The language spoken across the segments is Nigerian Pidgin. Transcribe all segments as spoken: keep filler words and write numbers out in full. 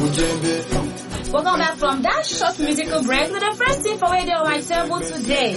Welcome back from that short musical break to the first thing for radio on my table today.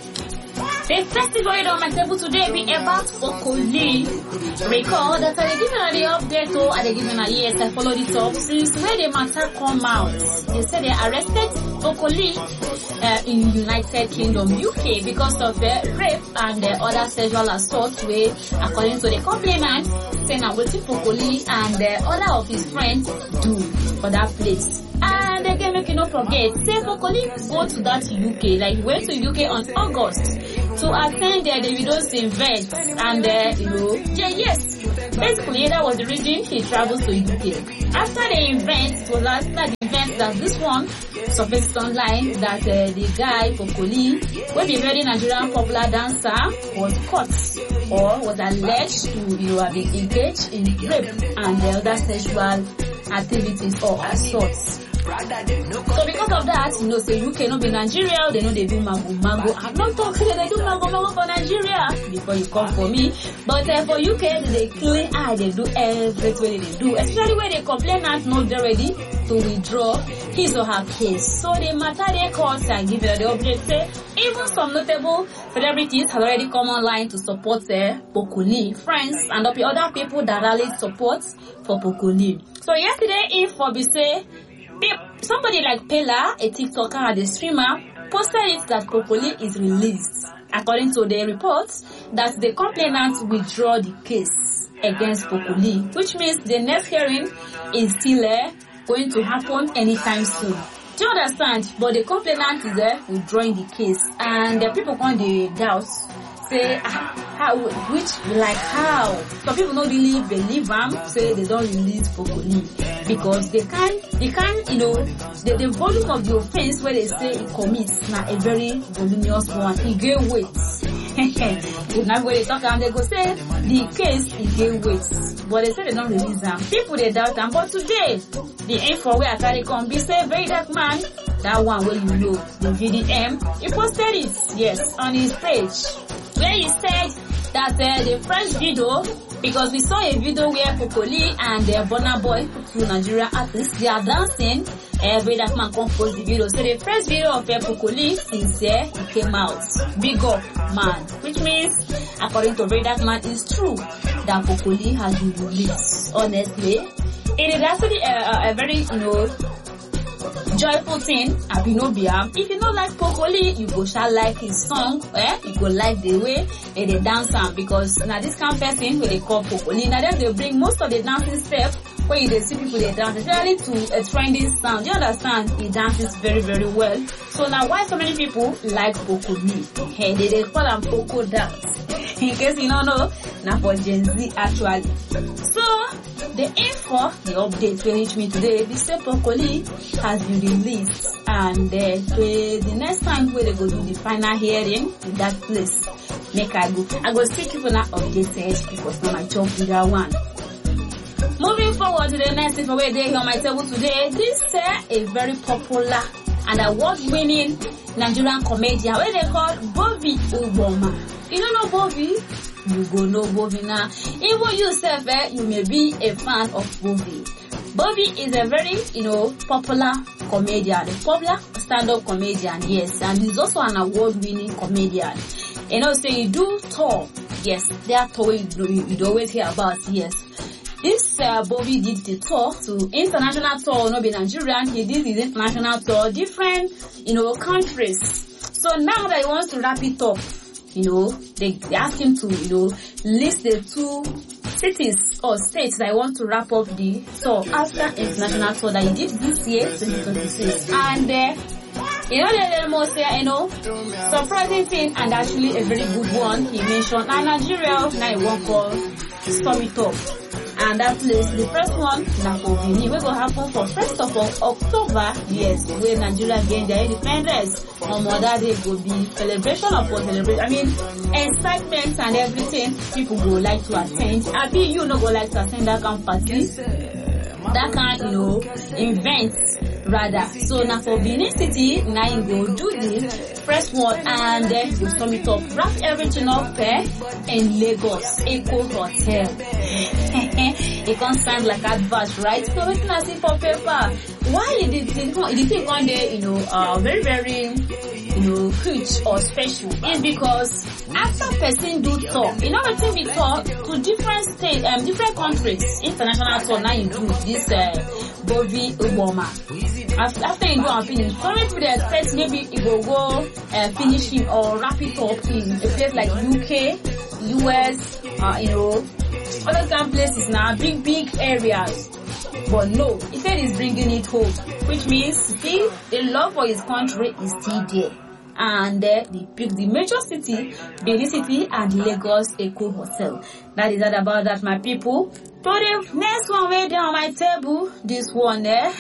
The first thing for radio on my table today be about Okoli. Recall that I give you the update or I give you a yes, I followed it up since where the matter come out. They said they arrested Okoli uh, in United Kingdom, U K, because of the rape and the other sexual assault where, according to the complainant, saying I'm waiting for Okoli and the other of his friends do for that place. And again, make you not forget, say Okoli go to that U K, like he went to U K on August to attend the Davido's event, and uh, you know, yeah, yes, basically that was the reason he traveled to U K. After the event, it was after the event that this one surfaced online that uh, the guy Okoli, who is a very Nigerian popular dancer, was caught or was alleged to, you know, have been engaged in rape and the other sexual activities or assaults. So because of that, you know, say U K no be Nigeria, they know they do mango mango. I'm not talking they do mango mango for Nigeria before you come for me. But uh, for U K, they clean eye, they do everything they do. Especially when they complain and not ready to withdraw his or her case. So the matter they cause and give you the update say even some notable celebrities have already come online to support uh, Okoli, friends and other people that rally support for Okoli. So yesterday, in Forbise, somebody like Pela, a TikToker and a streamer, posted it that Okoli is released. According to the reports, that the complainant withdraw the case against Okoli, which means the next hearing is still uh, going to happen anytime soon. Do you understand? But the complainant is there uh, withdrawing the case, and the people on the doubt say ah, how, which like how. Some people don't really believe them, say they don't release Okoli because they can't, they can't, you know, the, the volume of the offense where they say it commits now a very voluminous one. He gain weight. If not when they talk and they go say the case he gain weight, but they say they don't release them. People they doubt them, but today the info where I carry come be say very dark man. That one where you know the V D M, he posted it, yes, on his page. Where he said that uh, the first video, because we saw a video where Okoli and the uh, Burna Boy, two Nigerian artists, they are dancing. Every that man composed the video. So the first video of uh, Okoli since uh, he came out, big up man, which means according to very that man, it's true that Okoli has been released. Honestly, it is actually a, a, a very, you know, joyful thing. Abinobia. If you don't like Okoli, you go shall like his song. Eh? You go like the way eh, they dance am, because now this kind of person where they call Okoli. Now then they bring most of the dancing steps where you see people they dance, especially to a trending sound. You understand? He dances very very well. So now why so many people like Okoli? Hey, they, they call him Oko dance. In case you don't know, now for Gen Z actually. So the info, the update will reach me today. The same Okoli has been released, and uh, the, the next time when they go do the final hearing in that place, make I go. I go still keep on that updated because now I jump with that one. Moving forward to the next info where they on my table today. This is uh, a very popular and award-winning Nigerian comedian where they call Bobby Uboma. You don't know Bobby? You go know Bobby now. Even yourself, eh, you may be a fan of Bobby. Bobby is a very, you know, popular comedian, a popular stand-up comedian, yes, and he's also an award-winning comedian. You know, so you do tour, yes, that tour you, you, you always hear about, yes. This uh, Bobby did the tour to international tour, not be Nigerian. He did his international tour, different, you know, countries. So now that he wants to wrap it up, you know, they, they ask him to, you know, list the two cities or states that I want to wrap up the tour after international tour that he did this year, twenty twenty-six. And uh, you know, the most, uh, you know, surprising thing and actually a very good one he mentioned. Now Nigeria, now he won't call Storm It Up. And that place, the first one, na for Benin, we go happen for first of October, yes, where Nigeria gain their independence. On Mother Day go be celebration upon celebration. I mean, excitement and everything. People go like to attend. I mean, you no go like to attend that kind of party, that kind, you know, events. rather. So now for Benin City, now you go do this first one and then you sum it up, wrap everything up there in Lagos Eco Hotel. It can't sound like advert, right? So we can see for paper. Why did it think one day, you know, uh, very very, you know, huge or special? Is because after person do tour, you know, what we talk to different states, um, different countries, international tour. Now you do this uh, Bovi Obama. After, after you go and finish, currently they expect maybe it will go uh, finish it or wrap it up in a place like U K, U S, uh, you know, other kind of places now, big big areas. But no, he said he's bringing it home, which means still the love for his country is still there. And uh, they picked the major city, Benin City, and Lagos Eco Hotel. That is that about that, my people. So the next one way down on my table, this one there.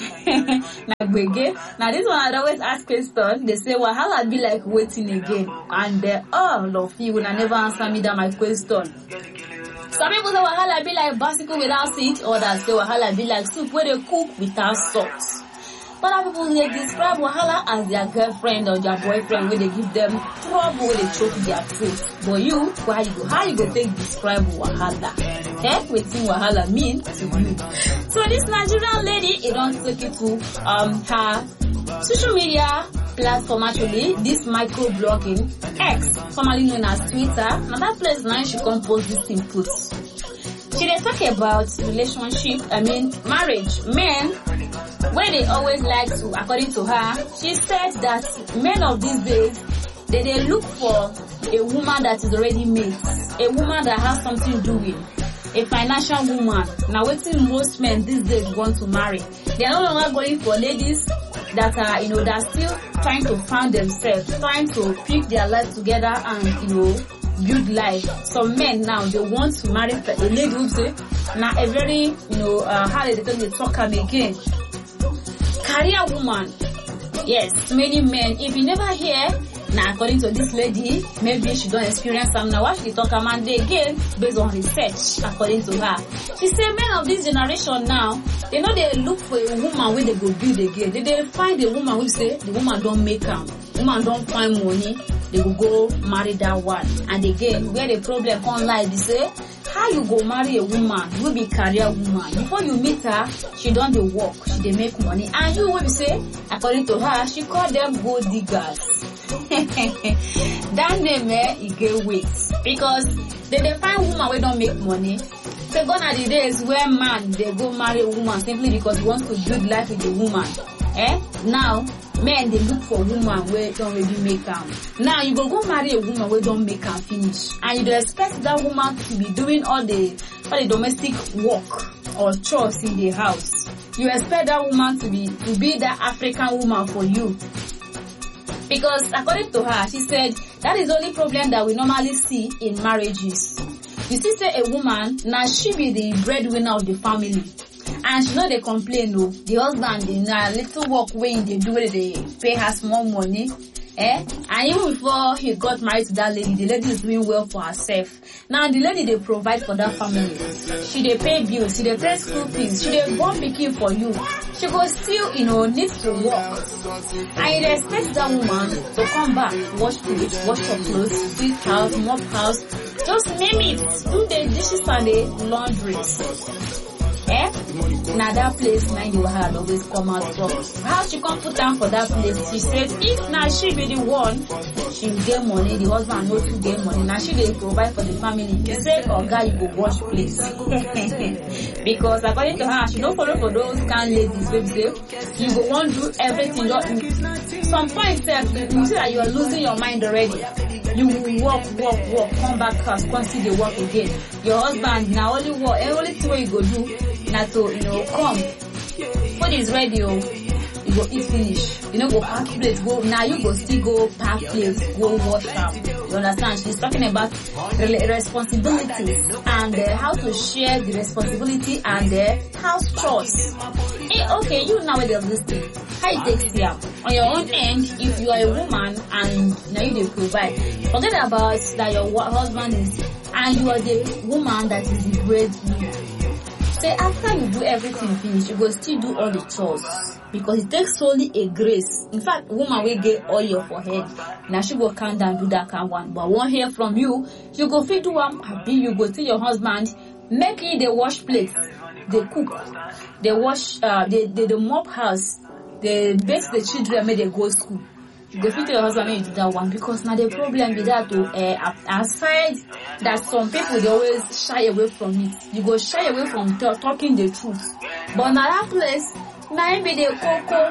Now this one I always ask question. They say, well, how I'd be like waiting again? And uh, all of you will never answer me that my question. Some people say wahala be like bicycle without seat, others say wahala be like soup where they cook without salt. But other people they describe wahala as their girlfriend or their boyfriend where they give them trouble where they choke their throat. But you, why you go? How you go take describe wahala? Eh? What thing wahala mean to you? So this Nigerian lady, it don't take it to um her social media platform actually, this microblogging, X, formerly known as Twitter. Now that place now she compose this input. She they talk about relationship, I mean marriage. Men, where they always like to, according to her, she said that men of these days, they, they look for a woman that is already made, a woman that has something to do with, a financial woman. Now waiting most men these days want to marry. They are no longer going for ladies that are, you know, that are still trying to find themselves, trying to pick their life together and, you know, build life. Some men now, they want to marry a lady who say, now a very, you know, uh, how they tell me talk them again. Career woman. Yes, many men, if you never hear, now according to this lady, maybe she don't experience some now. What she talk about again based on research, according to her. She said men of this generation now, they know they look for a woman where they go build again. They, they find a woman who say the woman don't make them, woman don't find money, they will go marry that one. And again, where the problem come lie, they say, how you go marry a woman who be career woman? Before you meet her, she don't do work, she dey make money. And you will say, according to her, she call them gold diggers. That name eh, it get weight because they, they find woman who don't make money. So gone are the days where man they go marry a woman simply because he wants to build life with the woman. Eh? Now men they look for woman where don't really make them. Now you go go marry a woman where don't make her finish, and you don't expect that woman to be doing all the all the domestic work or chores in the house. You expect that woman to be to be that African woman for you. Because according to her, she said that is the only problem that we normally see in marriages. You see, say a woman, now she be the breadwinner of the family. And she know they complain, no. The husband, they now little work when they do it, they pay her small money. Eh? And even before he got married to that lady, the lady is doing well for herself. Now the lady they provide for that family. She they pay bills, she they pay school fees, she they born pikin for you. She go still, you know, need to work. And you expect that woman to come back, wash food, wash her clothes, sweep house, mop house, just name it, do the dishes and the laundry. Eh? Now that place, now you had always come out from. How she come put down for that place? She said, if now she be the one, she will get money, the husband knows to get money. Now she will provide for the family. She said, oh God, you go wash place. Because according to her, she don't follow for those kind ladies, baby. Say, you go want to do everything. Some point, you see that you are losing your mind already. You will walk, walk, walk, come back house, come see the work again. Your husband now only work, and only thing you go do. Now to, you know, come. Food is ready, oh. You go eat finish. You know, go pack plate, go, now you go still go pack plate, go wash up. You understand? She's talking about responsibility and uh, how to share the responsibility and uh, house chores. Hey, okay, you now with this thing. How you take care? On your own end, if you are a woman and now you they provide, forget about that your husband is, and you are the woman that is the breadwinner. say after you do everything finish, you go still do all the chores. Because it takes solely a grace. In fact, woman will get oil for head. Now she go calm down, do that kind one. But won't hear from you. You go feed to one, be you go tell your husband, make it they wash plates, they cook, they wash, uh, they they, they mop house, they bake the children, make they go school. You go feed to your husband, make you do that one. Because now the problem with that to uh, aside that some people they always shy away from it. You go shy away from t- talking the truth. But now that place. Maybe they cocoa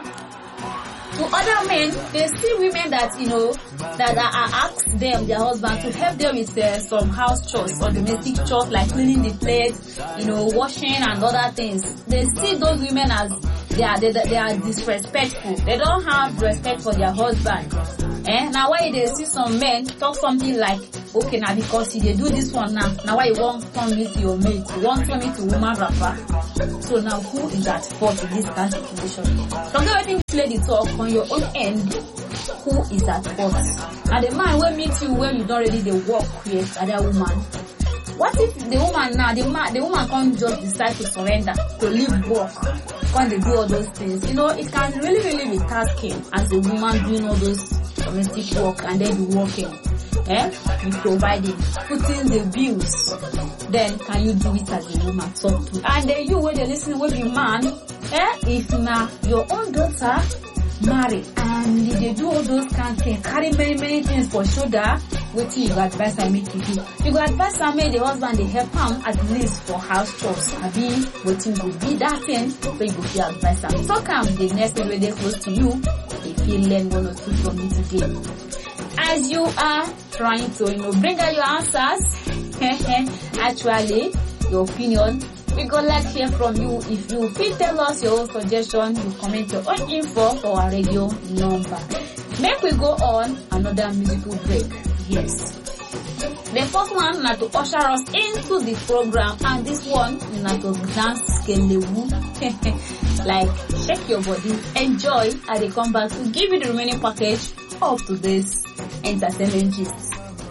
to other men, they see women that, you know, that are ask them, their husband, to help them with uh, some house chores or domestic chores like cleaning the plates, you know, washing and other things. They see those women as they are, they, they are disrespectful. They don't have respect for their husband. Eh? Now why they see some men talk something like, okay, now because they do this one now, now why you want to turn me to your mate, you want to turn me to woman rapper. So now who is at fault in this kind of situation? From the wedding lady talk on your own end, who is at fault? And the man will meet you when you don't really the work with other woman. What if the woman now, the man, the woman can't just decide to surrender, to leave work, when they do all those things? You know, it can really, really be tasking as a woman doing all those domestic work and then be working. Eh? You providing, putting the bills. Then can you do it as a woman? Talk to. And then you when you listen with your man, eh? If now your own daughter marry and they do all those kind of things, carry many many things for shoulder, what you go advise her make you do? You go advise her make the husband they help him at least for house chores. Abi waiting go be that thing, so you go be advise her. So come the next day when they close to you, if you learn one or two from me today. As you are trying to, you know, bring out your answers, actually, your opinion, we go like hear from you. If you feel tell us your own suggestion, you comment your own info for our radio number. Make we go on another musical break. Yes. The first one na to usher us into the program, and this one na to dance skelewu. Like shake your body, enjoy, and they come back to give you the remaining package of today's entertainment gist.